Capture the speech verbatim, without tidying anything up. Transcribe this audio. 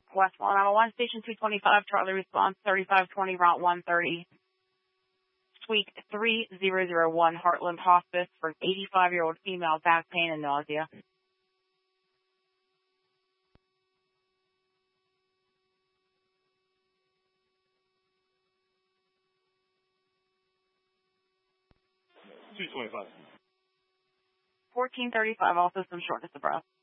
Westmont nine one one, Station two twenty-five, Charlie response, thirty-five twenty, Route one thirty, Suite three thousand one, Heartland Hospice, for an eighty-five-year-old female, back pain and nausea. two twenty-five. fourteen thirty-five, also some shortness of breath.